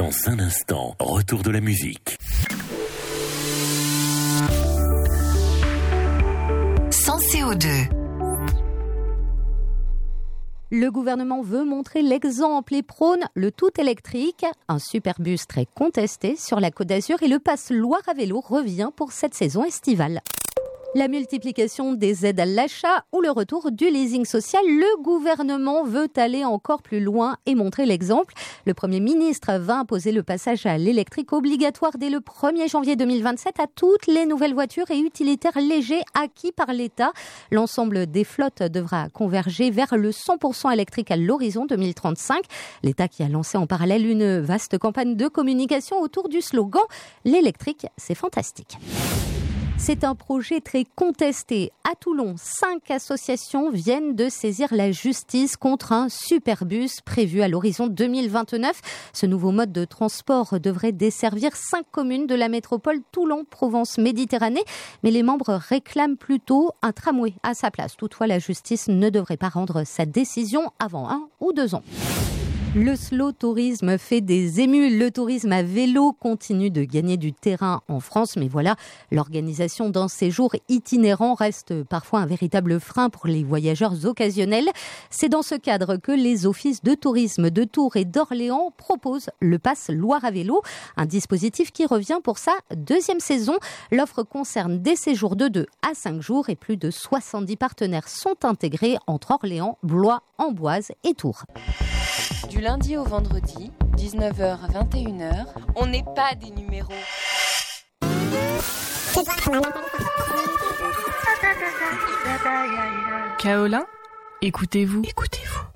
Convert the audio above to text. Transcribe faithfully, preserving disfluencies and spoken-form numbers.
Dans un instant, retour de la musique. Sans C O deux. Le gouvernement veut montrer l'exemple et prône le tout électrique. Un superbus très contesté sur la Côte d'Azur et le pass Loire à vélo revient pour cette saison estivale. La multiplication des aides à l'achat ou le retour du leasing social, le gouvernement veut aller encore plus loin et montrer l'exemple. Le Premier ministre va imposer le passage à l'électrique obligatoire dès le premier janvier deux mille vingt-sept à toutes les nouvelles voitures et utilitaires légers acquis par l'État. L'ensemble des flottes devra converger vers le cent pour cent électrique à l'horizon deux mille trente-cinq. L'État qui a lancé en parallèle une vaste campagne de communication autour du slogan « L'électrique, c'est fantastique ». C'est un projet très contesté. À Toulon, cinq associations viennent de saisir la justice contre un superbus prévu à l'horizon deux mille vingt-neuf. Ce nouveau mode de transport devrait desservir cinq communes de la métropole Toulon-Provence-Méditerranée. Mais les membres réclament plutôt un tramway à sa place. Toutefois, la justice ne devrait pas rendre sa décision avant un ou deux ans. Le slow tourisme fait des émules. Le tourisme à vélo continue de gagner du terrain en France. Mais voilà, l'organisation d'un séjour itinérant reste parfois un véritable frein pour les voyageurs occasionnels. C'est dans ce cadre que les offices de tourisme de Tours et d'Orléans proposent le pass Loire à vélo. Un dispositif qui revient pour sa deuxième saison. L'offre concerne des séjours de deux à cinq jours et plus de soixante-dix partenaires sont intégrés entre Orléans, Blois, Amboise et Tours. Du lundi au vendredi, dix-neuf heures à vingt et une heures, on n'est pas des numéros. Kaolin, écoutez-vous. Écoutez-vous.